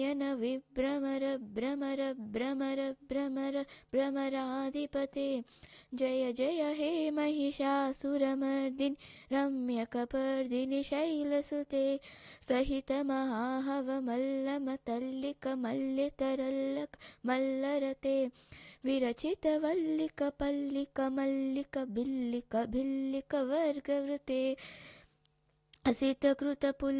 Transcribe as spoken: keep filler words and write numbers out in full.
यन विभ्रमर भ्रमर भ्रमर भ्रमर भ्रमराधिपते जय जय हे महिषासुरमर्दिनि रम्यकपर्दिनि शैलसुते सहित महाहवमल्लमतल्लिक मल्लितरल्लक मल्लरते विरचित वल्लिक पल्लिक मल्लिक बिल्लिक भिल्लिक वर्गवृते असित कृत